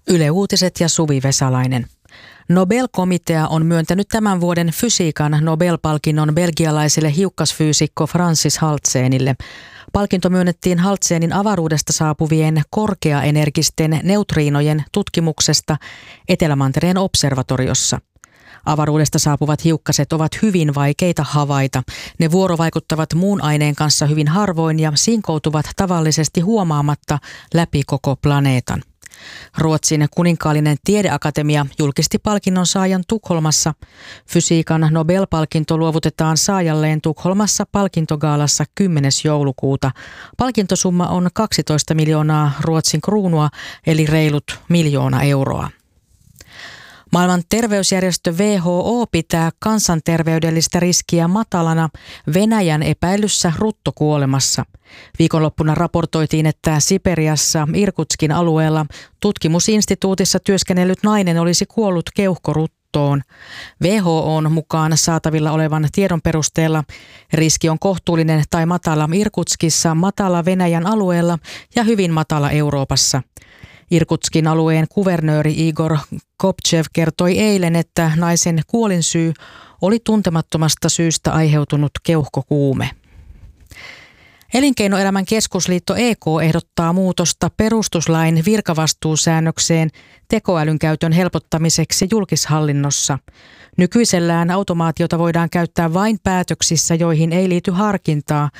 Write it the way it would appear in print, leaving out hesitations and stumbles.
Yle Uutiset ja Suvi Vesalainen. Nobel-komitea on myöntänyt tämän vuoden fysiikan Nobel-palkinnon belgialaiselle hiukkasfyysikko Francis Haltzenille. Palkinto myönnettiin Haltzenin avaruudesta saapuvien korkeaenergisten neutriinojen tutkimuksesta Etelämantereen observatoriossa. Avaruudesta saapuvat hiukkaset ovat hyvin vaikeita havaita. Ne vuorovaikuttavat muun aineen kanssa hyvin harvoin ja sinkoutuvat tavallisesti huomaamatta läpi koko planeetan. Ruotsin kuninkaallinen tiedeakatemia julkisti palkinnon saajan Tukholmassa. Fysiikan Nobel-palkinto luovutetaan saajalleen Tukholmassa palkintogaalassa 10. joulukuuta. Palkintosumma on 12 miljoonaa Ruotsin kruunua eli reilut 1 miljoona euroa. Maailman terveysjärjestö WHO pitää kansanterveydellistä riskiä matalana Venäjän epäilyssä ruttokuolemassa. Viikonloppuna raportoitiin, että Siperiassa Irkutskin alueella tutkimusinstituutissa työskennellyt nainen olisi kuollut keuhkoruttoon. WHO:n mukaan saatavilla olevan tiedon perusteella riski on kohtuullinen tai matala Irkutskissa, matala Venäjän alueella ja hyvin matala Euroopassa. Irkutskin alueen kuvernööri Igor Kopchev kertoi eilen, että naisen kuolinsyy oli tuntemattomasta syystä aiheutunut keuhkokuume. Elinkeinoelämän keskusliitto EK ehdottaa muutosta perustuslain virkavastuusäännökseen tekoälyn käytön helpottamiseksi julkishallinnossa. Nykyisellään automaatiota voidaan käyttää vain päätöksissä, joihin ei liity harkintaa,